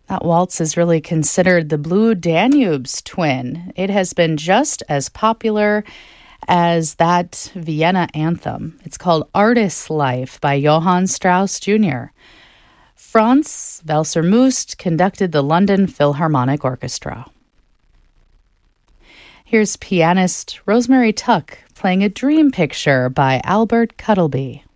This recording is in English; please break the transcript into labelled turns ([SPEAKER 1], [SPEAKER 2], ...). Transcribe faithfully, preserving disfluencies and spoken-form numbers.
[SPEAKER 1] That waltz is really considered the Blue Danube's twin. It has been just as popular as that Vienna anthem. It's called Artist's Life by Johann Strauss Junior Franz Welser-Möst conducted the London Philharmonic Orchestra. Here's pianist Rosemary Tuck playing A Dream Picture by Albert Cuttleby.